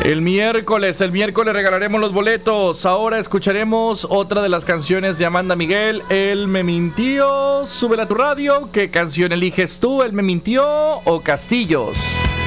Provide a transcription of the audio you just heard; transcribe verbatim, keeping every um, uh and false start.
El miércoles, el miércoles regalaremos los boletos. Ahora escucharemos otra de las canciones de Amanda Miguel, Él me mintió. Súbela a tu radio. ¿Qué canción eliges tú? ¿Él me mintió o Castillos?